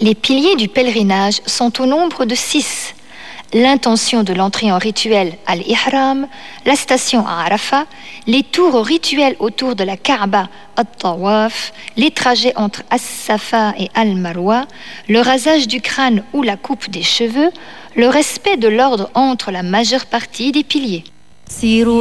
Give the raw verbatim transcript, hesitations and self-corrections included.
Les piliers du pèlerinage sont au nombre de six. L'intention de l'entrée en rituel al-Ihram, la station à Arafat, les tours rituels autour de la Kaaba, at-Tawaf, les trajets entre As-Safa et Al-Marwa, le rasage du crâne ou la coupe des cheveux, le respect de l'ordre entre la majeure partie des piliers.